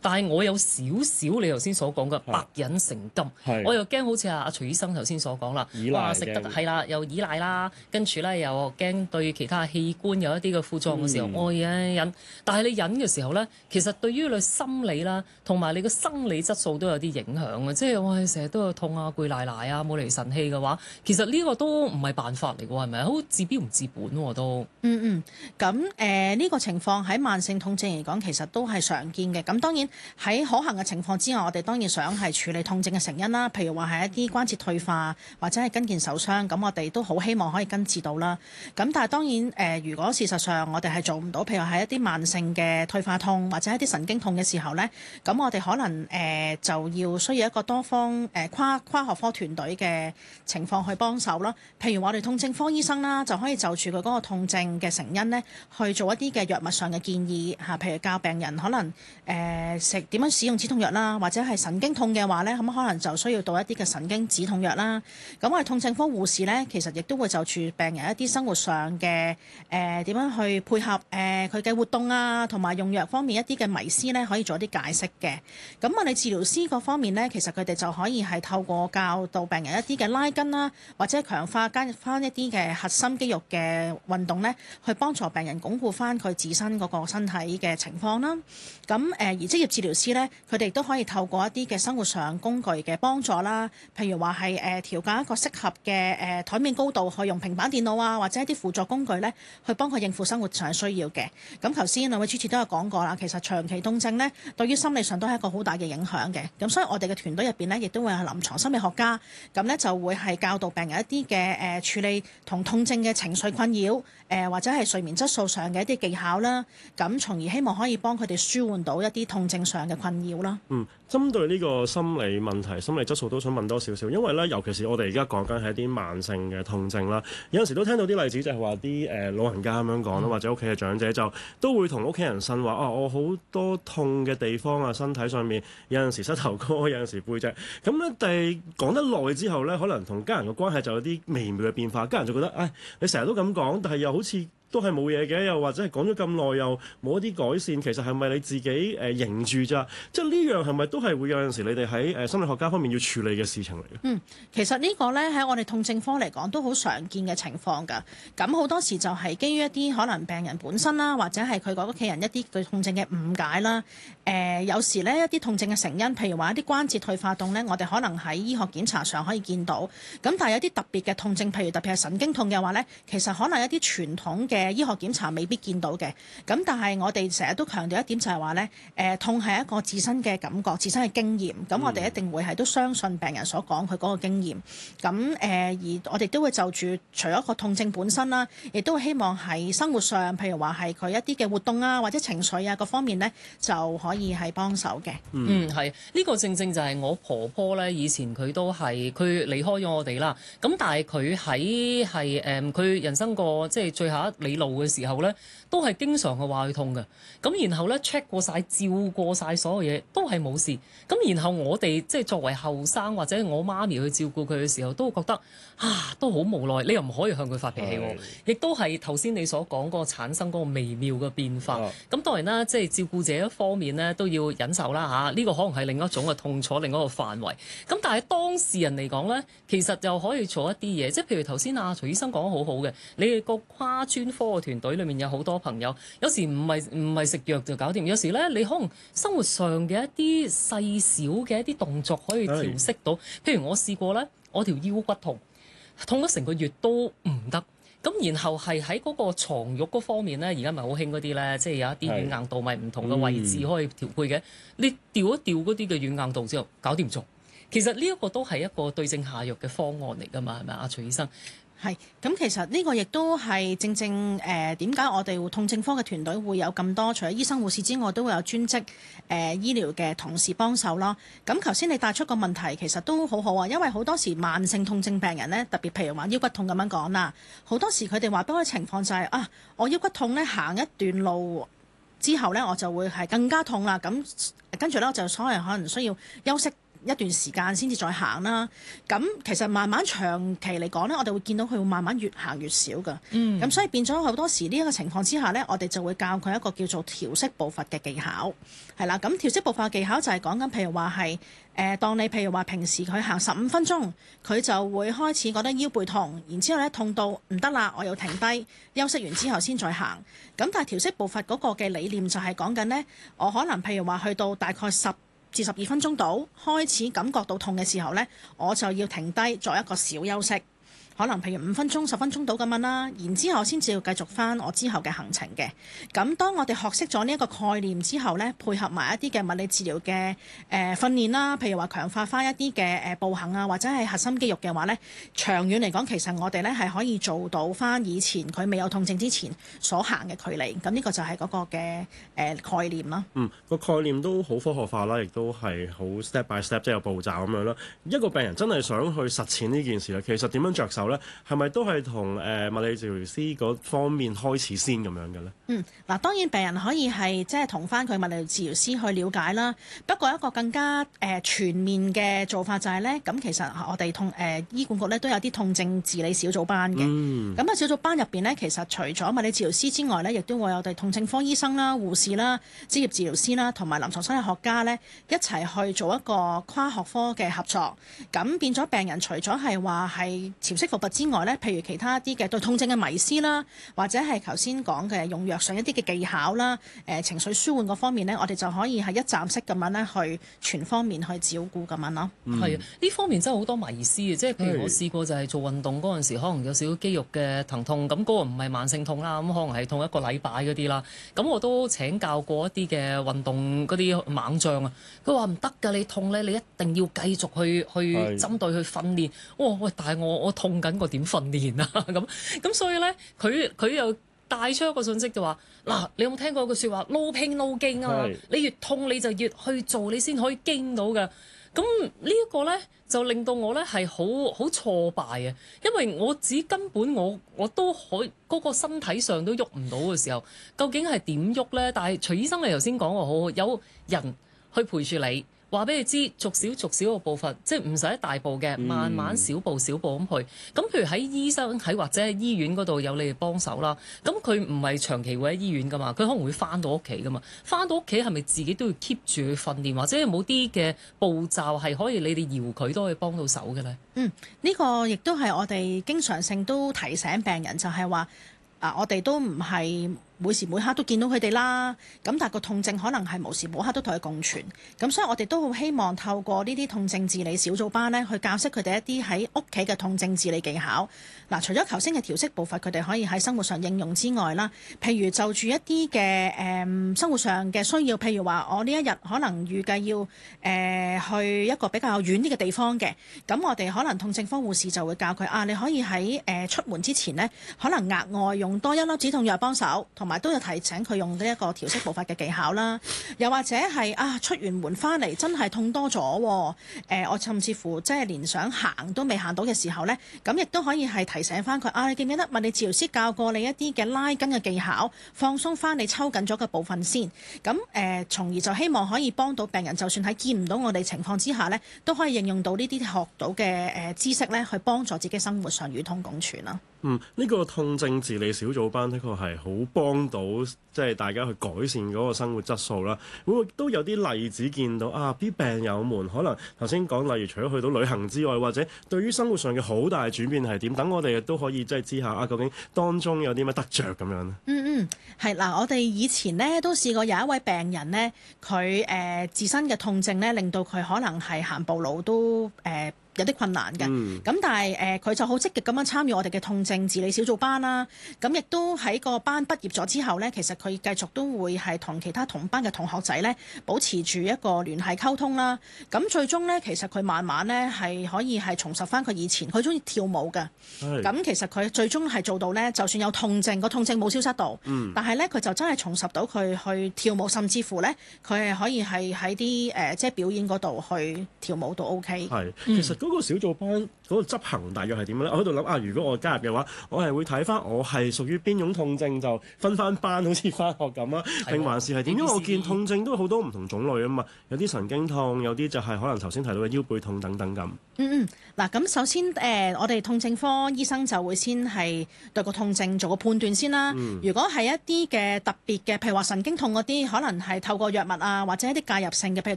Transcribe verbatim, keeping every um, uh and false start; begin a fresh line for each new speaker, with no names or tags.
但係我有少少你頭先所講嘅百癮成禁，我又驚好似阿阿徐醫生頭先所講啦，哇食得係啦，又依賴啦，跟住咧又驚對其他器官有一啲嘅副作用嘅時候，我忍忍。但係你忍嘅時候咧，其實對於你心理啦，同埋你嘅生理質素都有啲影響嘅，即係我哋成日都有痛啊、攰賴賴啊、冇嚟神氣嘅話，其實呢個都唔係辦法嚟嘅喎，係咪？好治標唔治本喎都。
嗯嗯，咁誒呢個情況喺慢性痛症嚟講，其實都係常見嘅。咁當然喺可行嘅情況之外，我哋當然想係處理痛症嘅成因啦。譬如話係一啲關節退化或者係跟腱受傷，咁我哋都好希望可以根治到啦。咁但係當然誒、呃，如果事實上我哋係做唔到，譬如話係一啲慢性嘅退化痛或者一啲神經痛嘅時候呢，咁我哋可能誒、呃、就要需要一個多方誒、呃、跨跨學科團隊嘅情況去幫手啦。譬如話我哋痛症科醫生啦，就可以就住佢嗰個痛症嘅成因呢，去做一啲嘅藥物上嘅建議嚇，譬如教病人可能誒食點樣使用止痛藥啦，或者係神經痛嘅話呢，咁可能就需要到一啲嘅神經止痛藥啦。咁我哋痛症科護士呢，其實亦都會就住病人一啲生活上嘅誒點樣去配合誒佢嘅活動啊，同埋用藥方面一啲嘅迷思呢，可以做一啲解釋嘅。咁我哋治療師嗰方面呢，其實佢哋就可以係透過教導病人一啲嘅拉筋啦，或者強化加翻一啲嘅核心肌肉嘅運動呢，去幫助病人鞏固翻佢自身嗰個身體嘅情況啦。咁誒而職業治療師呢，佢哋都可以透過一啲嘅生活上工具嘅幫助啦，譬如話係誒調校一個適合嘅誒台面高度，去用平板電腦啊，或者一啲輔助工具呢，去幫佢應付生活上需要嘅。咁頭先兩位主持都有講過啦，其實長期痛症呢，對於心理上都係一個好大嘅影響嘅。咁所以我哋嘅團隊入邊呢，亦都會有臨床心理學家，咁呢就會係教導病人一啲嘅誒處理同痛症嘅情緒困擾，誒、呃、或者係睡眠質素上嘅一啲技巧啦，咁從而希望可以幫佢哋舒緩到一啲痛症上嘅困擾啦。
嗯，針對呢個心理問題、心理質素都想問多少少，因為咧，尤其是我哋而家講緊係一啲慢性嘅痛症啦，有陣時都聽到啲例子就係話啲誒老人家咁樣講啦，嗯、或者屋企嘅長者就都會同屋企人呻話啊，我好多痛嘅地方啊，身體上面有陣時膝頭哥，有陣時背脊，咁咧，但係講得耐之後咧，可能同家人嘅關係就有啲微妙嘅變化，家人就覺得，唉，你成日都咁講，但係又好似都係冇嘢嘅，又或者係講咗咁耐又冇一啲改善，其實係咪你自己誒認住咋？即係呢樣係咪都係會有陣時你哋喺誒心理學家方面要處理嘅事情嚟嘅？
嗯，其實呢個呢，喺我哋痛症科嚟講都好常見嘅情況㗎。咁好多時就係基於一啲可能病人本身啦，或者係佢個屋企人一啲對痛症嘅誤解啦。誒、呃，有時呢，一啲痛症嘅成因，譬如話一啲關節退化痛呢，我哋可能喺醫學檢查上可以見到。咁但係有啲特別嘅痛症，譬如特別係神經痛嘅話呢，其實可能一啲傳統嘅嘅醫學檢查未必見到嘅，咁但係我哋成日都強調一點就係話呢，誒痛係一個自身嘅感覺、自身嘅經驗，咁我哋一定會係都相信病人所講佢嗰個經驗，咁誒而我哋都會就住除咗個痛症本身啦，亦都希望喺生活上，譬如話係佢一啲嘅活動啊，或者情緒啊各方面呢，就可以係幫手嘅。
嗯，係呢個正正就係我婆婆呢，以前佢都係佢離開咗我哋啦，咁但係佢喺係誒佢人生個即係最後一里路嘅時候呢，都係經常嘅話佢痛嘅，咁然後呢 check 過晒、照過晒所有嘢，都係冇事。咁然後我哋即係作為後生或者我媽咪去照顧佢嘅時候，都覺得啊都好無奈，你又唔可以向佢發脾氣喎，亦都係頭先你所講嗰個產生嗰個微妙嘅變化。咁、啊、當然啦，即係照顧者一方面呢，都要忍受啦嚇，呢、啊呢個可能係另一種嘅痛楚，另一個範圍。咁但係當事人嚟講呢，其實就可以做一啲嘢，即係譬如頭先阿徐醫生講得好好嘅，你哋個跨專科嘅團隊裏面有好多朋友，有時唔係唔係食藥就搞掂，有時咧你可能生活上嘅一啲細小嘅一啲動作可以調適到。譬如我試過咧，我條腰骨痛，痛咗成個月都唔得。咁然後係喺嗰個床褥嗰方面咧，而家咪好興嗰啲咧，即係有一啲軟硬度咪唔同嘅位置可以調配嘅。嗯、你調一調嗰啲嘅軟硬度之後，搞掂咗。其實呢一個都係一個對症下藥嘅方案嚟㗎嘛，係咪啊，徐醫生？
係，咁其實呢個亦都係正正誒點解我哋痛症科嘅團隊會有咁多，除咗醫生護士之外，都會有專職誒、呃、醫療嘅同事幫手咯。咁頭先你帶出個問題，其實都好好啊，因為好多時慢性痛症病人呢，特別譬如話腰骨痛咁樣講啦，好多時佢哋話俾我嘅情況就係、是、啊，我腰骨痛呢，行一段路之後呢，我就會係更加痛啦。咁跟住呢，我就所謂可能需要休息一段時間先至再行啦。咁其實慢慢長期嚟講呢，我哋會見到佢會慢慢越行越少㗎。嗯，咁所以變咗好多時呢一個情況之下呢，我哋就會教佢一個叫做調適步伐嘅技巧，係啦。咁調適步伐嘅技巧就係講緊，譬如話係誒，當你譬如話平時佢行十五分鐘，佢就會開始覺得腰背痛，然之後咧痛到唔得啦，我要停低休息完之後先再行。咁但係調適步伐嗰個嘅理念就係講緊呢，我可能譬如話去到大概十至十二分鐘度開始感覺到痛嘅時候呢，我就要停低作一個小休息。可能譬如五分鐘、十分鐘到咁樣啦，然之後先至要繼續翻我之後嘅行程嘅。咁當我哋學識咗呢一個概念之後呢，配合埋一啲嘅物理治療嘅誒、呃、訓練啦，譬如話強化翻一啲嘅誒步行啊，或者係核心肌肉嘅話呢，長遠嚟講，其實我哋呢係可以做到翻以前佢未有痛症之前所行嘅距離。咁呢個就係嗰個嘅誒、呃、概念啦。
嗯，個概念都好科學化啦，亦都係好 step by step，即係有步驟咁樣啦。一個病人真係想去實踐呢件事咧，其實點樣着手？係咪都係同誒物理治療師嗰方面開始先咁樣嘅咧？
嗯，嗱，當然病人可以係即係同翻佢物理治療師去了解啦。不過一個更加誒、呃、全面嘅做法就係咧，咁其實我哋痛誒、呃、醫管局咧都有啲痛症治理小組班嘅。咁啊、嗯、小組班入邊咧，其實除咗物理治療師之外咧，亦都會有我哋痛症科醫生啦、護士啦、職業治療師啦，同埋臨床心理學家咧一齊去做一個跨學科嘅合作。咁變咗病人除咗係話係調適服之外咧，譬如其他一啲嘅對痛症嘅迷思啦，或者係頭先講嘅用藥上一啲嘅技巧啦，誒、呃、情緒舒緩嗰方面咧，我哋就可以係一站式咁樣咧去全方面去照顧咁樣咯。
係啊、嗯，呢方面真係好多迷思嘅，即係譬如我試過就係做運動嗰陣時，可能有少少肌肉嘅疼痛，咁嗰個唔係慢性痛啦，咁可能係痛一個禮拜嗰啲啦。咁我都請教過一啲嘅運動嗰啲猛將啊，佢話唔得㗎，你痛咧，你一定要繼續去去針對去訓練。哇喂，但係我我痛緊個點訓練啊？咁咁所以咧，佢佢又帶出一個信息就話：嗱，你有冇聽過一句説話？No pain no gain啊！是你越痛你就越去做，你先可以經到㗎。咁呢一個咧就令到我咧係好好挫敗啊！因為我指根本我我都可嗰、嗰個身體上都喐唔到嘅時候，究竟係點喐咧？但係徐醫生你頭先講話好好，有人去陪住你。話俾你知，逐少逐少個步伐，即係唔使一大步嘅，慢慢小步小步咁去。咁譬如喺醫生喺或者喺醫院嗰度有你哋幫手啦。咁佢唔係長期會喺醫院噶嘛，佢可能會翻到屋企噶嘛。翻到屋企係咪自己都要 keep 住去訓練，或者有冇啲嘅步驟係可以你哋搖佢都可以幫到手嘅咧？
嗯，呢個亦都係我哋經常性都提醒病人，就係話啊，我哋都唔係每時每刻都見到佢哋啦，咁但係個痛症可能係無時無刻都同佢共存，咁所以我哋都好希望透過呢啲痛症治理小組班呢，去教識佢哋一啲喺屋企嘅痛症治理技巧。嗱，除咗頭先嘅調適步伐，佢哋可以喺生活上應用之外啦，譬如就住一啲嘅誒生活上嘅需要，譬如話我呢一日可能預計要誒、呃、去一個比較遠啲嘅地方嘅，咁我哋可能痛症科護士就會教佢啊，你可以喺誒、呃、出門之前呢，可能額外用多一粒止痛藥幫手，同埋都有提醒佢用呢一個調適步伐嘅技巧啦。又或者係啊，出完門翻嚟真係痛多咗，誒、呃、我甚至乎即係連想行都未行到嘅時候呢，咁亦都可以係提醒翻佢啊，你記唔記得物理治療師教過你一啲嘅拉筋嘅技巧，放鬆翻你抽緊咗嘅部分先。咁誒、呃，從而就希望可以幫到病人，就算喺見唔到我哋情況之下呢，都可以應用到呢啲學到嘅誒、呃、知識呢，去幫助自己生活上與痛共存啦。
嗯，呢、這個痛症治理小組班的確係好幫到，即係大家去改善嗰個生活質素啦。會唔會都有啲例子見到啊？啲病友們可能頭先講，例如除咗去到旅行之外，或者對於生活上嘅好大轉變係點？等我哋都可以即係知下啊，究竟當中有啲乜得着咁樣呢？
嗯嗯，係嗱，我哋以前呢都試過有一位病人呢，佢誒、呃、自身嘅痛症呢，令到佢可能係行步路都誒、呃有啲困難嘅，咁、嗯、但係誒佢就好積極咁樣參與我哋嘅痛症治理小組班啦。咁亦都喺個班畢業咗之後呢，其實佢繼續都會係同其他同班嘅同學仔呢保持住一個聯繫溝通啦。咁最終呢，其實佢慢慢呢係可以係重拾翻佢以前佢中意跳舞嘅。咁是其實佢最終係做到呢，就算有痛症，個痛症冇消失到，嗯、但係呢，佢就真係重拾到佢去跳舞，甚至乎呢，佢係可以係喺啲誒即係表演嗰度去跳舞都 OK。
係，其實嗰個小組班嗰個執行大約係點樣咧？我喺度諗啊，如果我加入嘅話，我係會睇翻我係屬於邊種痛症就分翻班，好似翻學咁啊，定還是係點？因為我見痛症都好多唔同種類啊嘛，有啲神經痛，有啲就係可能頭先提到嘅腰背痛等等咁。
嗯嗯，嗱咁首先誒、呃，我哋痛症科醫生就會先係對個痛症做個判斷先啦。嗯、如果係一啲嘅特別嘅，譬如話神經痛嗰啲，可能係透過藥物啊，或者一啲介入性嘅，譬如